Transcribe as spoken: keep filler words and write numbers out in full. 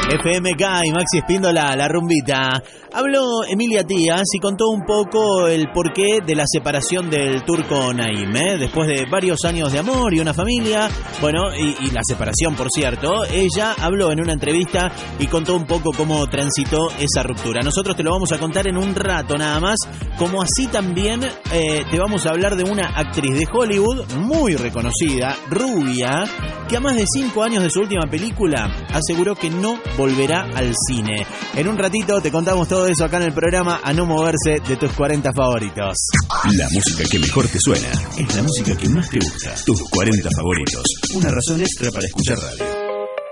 F M K y Maxi Espíndola, la rumbita. Habló Emilia Tías y contó un poco el porqué de la separación del turco Naim, ¿eh? Después de varios años de amor y una familia, bueno, y, y la separación, por cierto, ella habló en una entrevista y contó un poco cómo transitó esa ruptura. Nosotros te lo vamos a contar en un rato nada más, como así también eh, te vamos a hablar de una actriz de Hollywood muy reconocida, rubia, que a más de cinco años de su última película aseguró que no volverá al cine. En un ratito te contamos todo eso acá en el programa A No Moverse de tus cuarenta favoritos. La música que mejor te suena es la música que más te gusta. Tus cuarenta favoritos. Una razón extra para escuchar radio.